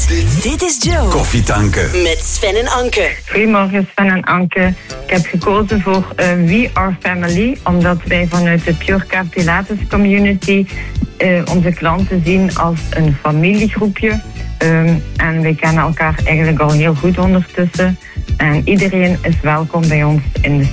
Dit is Joe. Koffie tanken. Met Sven en Anke. Goedemorgen Sven en Anke. Ik heb gekozen voor We Are Family, omdat wij vanuit de Purecare Pilates community onze klanten zien als een familiegroepje. En wij kennen elkaar eigenlijk al heel goed ondertussen. En iedereen is welkom bij ons in de